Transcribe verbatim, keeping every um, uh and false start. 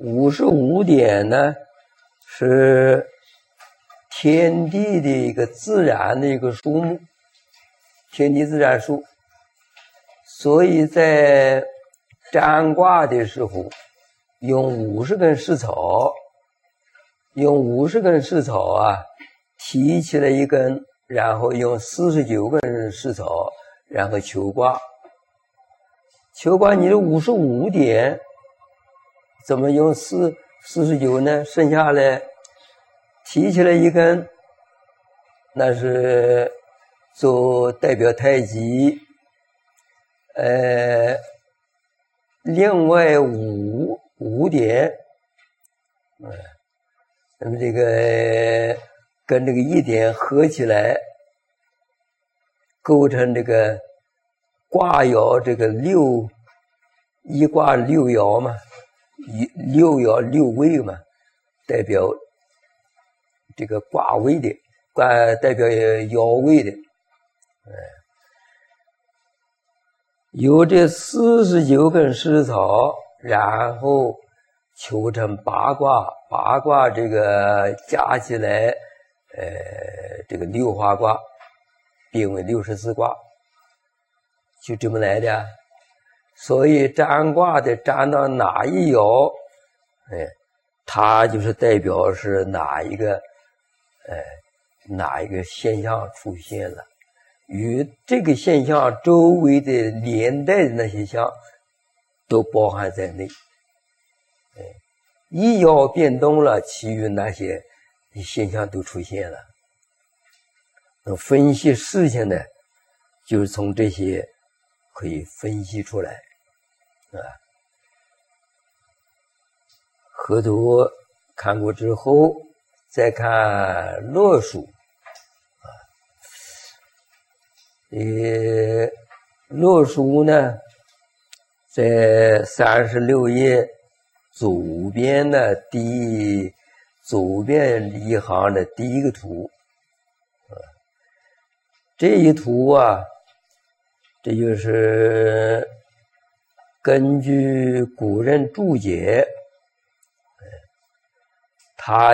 五十五点呢是天地的一个自然的一个数目，天地自然数，所以在占卦的时候用五十根石草，用五十根石草啊提起来一根，然后用四十九根石草，然后求卦。求卦你的五十五点怎么用四四十九呢？剩下来提起来一根，那是做代表太极。呃，另外五五点，嗯、呃，那么这个跟这个一点合起来，构成这个卦爻，这个六一卦六爻嘛，六爻六位嘛，代表这个卦位的，卦代表爻位的，嗯，有这四十九根石草，然后求成八卦，八卦这个加起来，呃，这个六花卦，并为六十四卦，就这么来的。所以占卦的占到哪一爻，哎，它就是代表是哪一个，呃，哪一个现象出现了，与这个现象周围的连带的那些象都包含在内。哎，一爻变动了，其余那些现象都出现了。分析事情呢，就是从这些可以分析出来啊。河图看过之后，再看洛书啊。呃，洛书呢，在三十六页左边的第左边一行的第一个图。这一图啊，这就是根据古人注解，他